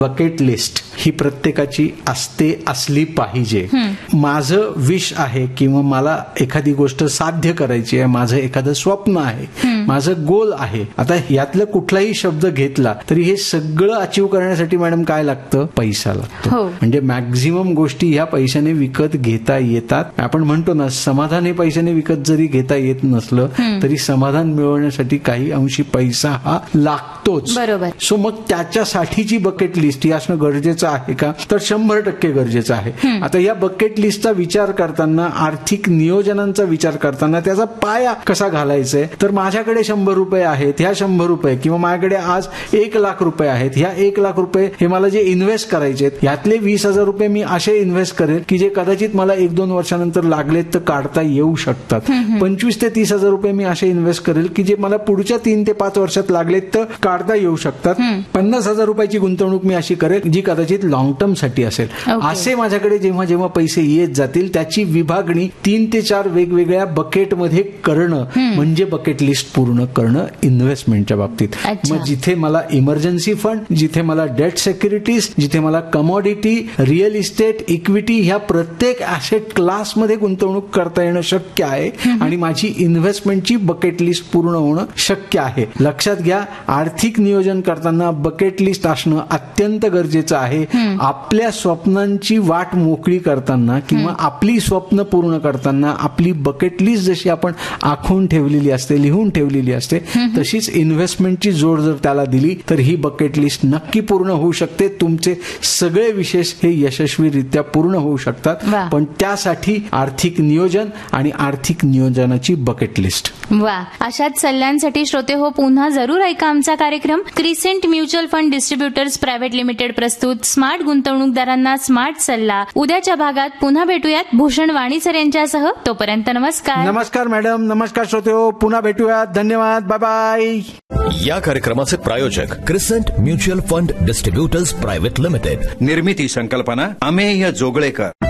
Bucket list ही प्रत्येकाची असली पाहिजे. माझं विश आहे किंवा मला एखादी गोष्ट साध्य करायची आहे, माझं एखादं स्वप्न आहे, माझं गोल आहे. आता यातलं कुठलाही शब्द घेतला तरी हे सगळं अचीव करण्यासाठी मॅडम काय लागतं? पैसा लागतो. म्हणजे मॅक्झिमम गोष्टी ह्या पैशाने विकत घेता येतात. आपण म्हणतो ना, समाधान हे पैशाने विकत जरी घेता येत नसलं तरी समाधान मिळवण्यासाठी काही अंशी पैसा हा लागतोच. बरोबर. सो मग त्याच्यासाठीची बकेट लिस्ट ही असणं गरजेचं आहे का? तर 100% गरजेचं आहे. आता या बकेट लिस्टचा विचार करताना, आर्थिक नियोजनांचा विचार करताना त्याचा पाया कसा घालायचा आहे? तर माझ्याकडे 100 रुपये आहेत, ह्या 100 रुपये किंवा माझ्याकडे आज 1 लाख रुपये आहेत, ह्या 1 लाख रुपये हे मला जे इन्व्हेस्ट करायचे आहेत, ह्यातले 20,000 रुपये मी असे इन्व्हेस्ट करेल की जे कदाचित मला 1-2 वर्षानंतर लागलेत तर काढता येऊ शकतात. 25,000 ते 30,000 रुपये मी असे इन्व्हेस्ट करेल की जे मला पुढच्या 3 ते 5 वर्षात लागलेत तर काढता येऊ शकतात. 50,000 रुपयाची गुंतवणूक मी अशी करेल जी कदाचित लॉंग टर्म साठी असेल. असे माझ्याकडे जेव्हा जेव्हा पैसे येत जातील त्याची विभागणी 3 ते 4 वेगवेगळ्या बकेटमध्ये करणं म्हणजे बकेट लिस्ट पूर्ण करणं इन्व्हेस्टमेंटच्या बाबतीत. मग जिथे मला इमर्जन्सी फंड, जिथे मला डेट सिक्युरिटीज, जिथे मला कमॉडिटी, रिअल इस्टेट, इक्विटी ह्या प्रत्येक ऍसेट क्लासमध्ये गुंतवणूक करता येणं शक्य आहे आणि माझी इन्व्हेस्टमेंटची बकेट लिस्ट पूर्ण होणं शक्य आहे. लक्षात घ्या, आर्थिक नियोजन करताना बकेट लिस्ट असणं अत्यंत गरजेचं आहे. आपल्या स्वप्नांची वाट मोकळी करताना किंवा आपली स्वप्न पूर्ण करताना आपली बकेट लिस्ट जशी आपण आखून ठेवलेली असते, लिहून ठेवलेली असते, तशीच इन्व्हेस्टमेंटची जोड जर त्याला दिली तर ही बकेट लिस्ट नक्की पूर्ण होऊ शकते. तुमचे सगळे विशेष हे यशस्वीरित्या पूर्ण होऊ शकतात. पण त्यासाठी आर्थिक नियोजन आणि आर्थिक नियोजनाची बकेट लिस्ट. वा, अशाच सल्ल्यांसाठी श्रोते हो, पुन्हा जरूर ऐका आमचा कार्यक्रम. Crescent mutual fund distributors private limited प्रस्तुत स्मार्ट गुंतवणूकदारांना स्मार्ट सल्ला. उद्याच्या भागात पुन्हा भेटूयात भूषण वाणीसर यांच्यासह. तोपर्यंत नमस्कार. नमस्कार मॅडम, नमस्कार श्रोते हो, पुन्हा भेटूयात. धन्यवाद, बाय बाय. या कार्यक्रमाचे प्रायोजक crescent mutual fund distributors private limited. निर्मिती संकल्पना अमेय जोगळेकर.